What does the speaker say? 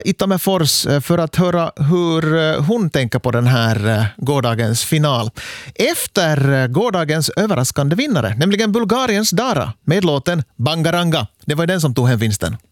i Tammerfors för att höra hur hon tänker på den här gårdagens final. Efter gårdagens överraskande vinnare, nämligen Bulgariens Dara med låten Bangaranga. Det var den som tog hem vinsten.